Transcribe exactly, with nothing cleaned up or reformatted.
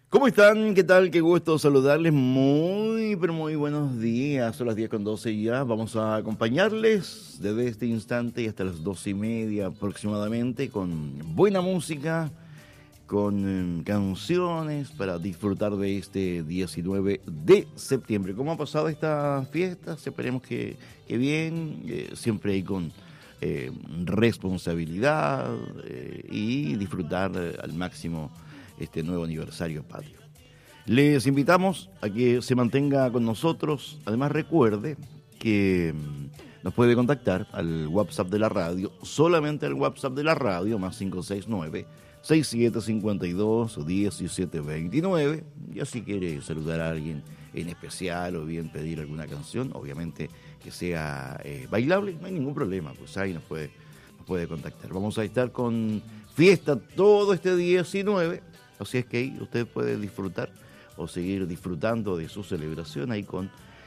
¿Cómo están? ¿Qué tal? Qué gusto saludarles. Muy, pero muy buenos días. Son las diez con doce ya. Vamos a acompañarles desde este instante y hasta las doce y media aproximadamente con buena música, con eh, canciones para disfrutar de este diecinueve de septiembre. ¿Cómo ha pasado esta fiesta? Esperemos que, que bien, eh, siempre ahí con eh, responsabilidad eh, y disfrutar eh, al máximo este nuevo aniversario patrio. Les invitamos a que se mantenga con nosotros. Además, recuerde que mm, nos puede contactar al WhatsApp de la radio, solamente al WhatsApp de la radio, más cinco seis nueve, seis siete cinco dos, uno siete dos nueve. Ya si quiere saludar a alguien en especial o bien pedir alguna canción, obviamente que sea eh, bailable, no hay ningún problema, pues ahí nos puede, nos puede contactar. Vamos a estar con fiesta todo este diecinueve. Así es que ahí usted puede disfrutar o seguir disfrutando de su celebración ahí con